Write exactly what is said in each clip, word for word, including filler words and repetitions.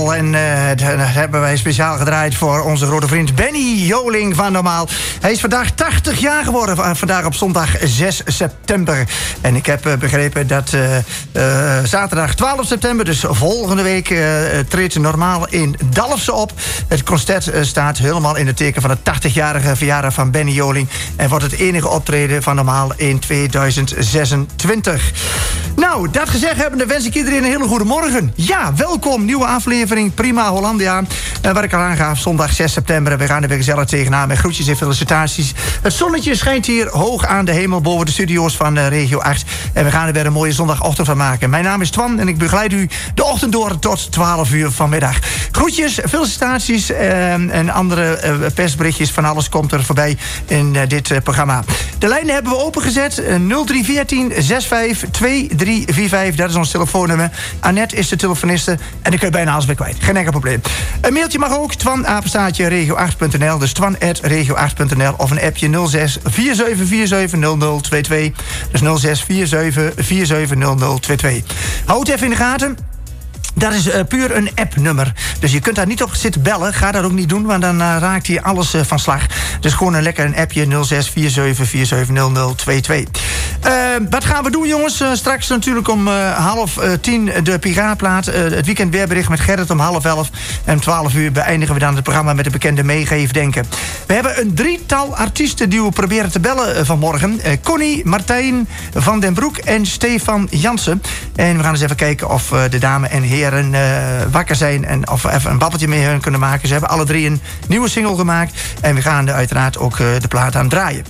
Normaal. En uh, dat hebben wij speciaal gedraaid voor onze grote vriend Benny Joling van Normaal. Hij is vandaag tachtig jaar geworden. Vandaag op zondag zes september. En ik heb uh, begrepen dat uh, uh, zaterdag twaalf september, dus volgende week, uh, treedt Normaal in Dalfsen op. Het concert uh, staat helemaal in het teken van de tachtigjarige verjaardag van Benny Joling. En wordt het enige optreden van Normaal in tweeduizend zesentwintig. Nou, dat gezegd hebbende wens ik iedereen een hele goede morgen. Ja, welkom. Nieuwe aflevering Prima Hollandia. Uh, wat ik al aangaf, zondag zes september. We gaan er weer gezellig tegenaan met groetjes en felicitaties. Het zonnetje schijnt hier hoog aan de hemel boven de studio's van uh, Regio acht. En we gaan er weer een mooie zondagochtend van maken. Mijn naam is Twan en ik begeleid u de ochtend door tot twaalf uur vanmiddag. Groetjes, felicitaties uh, en andere uh, persberichtjes. Van alles komt er voorbij in uh, dit uh, programma. De lijnen hebben we opengezet. Uh, nul drie een vier zes vijf twee drie vier vijf. Dat is ons telefoonnummer. Annette is de telefoniste. En dan kun je bijna alles weer kwijt. Geen enkel probleem. Een mailtje mag ook. Twan apenstaartje regio acht punt n l. Dus twan at regio acht punt n l. Of een appje nul zes vier zeven vier zeven nul nul twee twee. Dus nul zes vier zeven vier zeven nul nul twee twee. Houd het even in de gaten. Dat is uh, puur een appnummer. Dus je kunt daar niet op zitten bellen. Ga dat ook niet doen, want dan uh, raakt hij alles uh, van slag. Dus gewoon een lekker een appje nul zes vier zeven vier zeven nul nul twee twee. Uh, wat gaan we doen, jongens? Uh, straks natuurlijk om uh, half uh, tien de Piraatplaat. Uh, het weekend weerbericht met Gerrit om half elf. En om twaalf uur beëindigen we dan het programma met de bekende meegeefdenken. We hebben een drietal artiesten die we proberen te bellen uh, vanmorgen. Uh, Connie, Martijn van den Broek en Stefan Jansen. En we gaan eens even kijken of uh, de dame en heren Uh, wakker zijn en of we even een babbeltje mee hun kunnen maken. Ze hebben alle drie een nieuwe single gemaakt. En we gaan er uiteraard ook uh, de plaat aan draaien.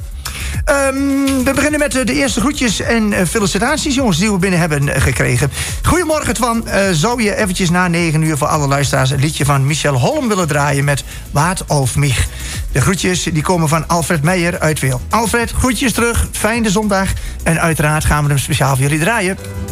Um, we beginnen met uh, de eerste groetjes en uh, felicitaties, jongens, die we binnen hebben uh, gekregen. Goedemorgen, Twan. Uh, zou je eventjes na negen uur voor alle luisteraars een liedje van Michel Holm willen draaien met Waard of Mich? De groetjes die komen van Alfred Meijer uit Weel. Alfred, groetjes terug. Fijne zondag. En uiteraard gaan we hem speciaal voor jullie draaien.